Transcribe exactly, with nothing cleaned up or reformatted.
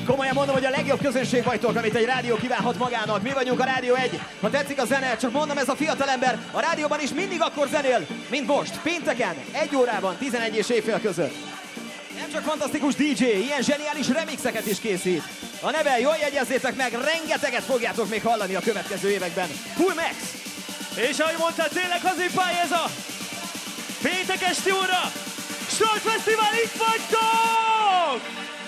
Komolyan mondom, hogy a legjobb közönség vagytok, amit egy rádió kívánhat magának. Mi vagyunk a Rádió egy. Ha tetszik a zene, csak mondom, ez a fiatalember a rádióban is mindig akkor zenél, mint most, pénteken, egy órában, tizenegy és éjfél között. Nem csak fantasztikus dé dzsé, ilyen zseniális remixeket is készít. A neve, jól jegyezzétek meg, rengeteget fogjátok még hallani a következő években. Full Max! És ahogy mondtad, tényleg hazipályáza! Péntek esti óra! Start Fesztivál, itt vagytok!